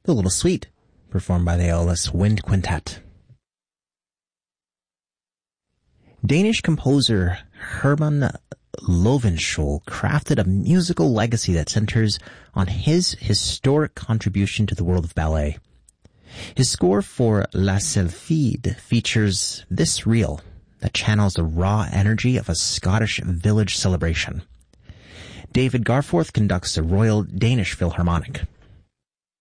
The Little Suite, performed by the Aulus Wind Quintet. Danish composer Herman Lovenskiold crafted a musical legacy that centers on his historic contribution to the world of ballet. His score for La Sylphide features this reel that channels the raw energy of a Scottish village celebration. David Garforth conducts the Royal Danish Philharmonic.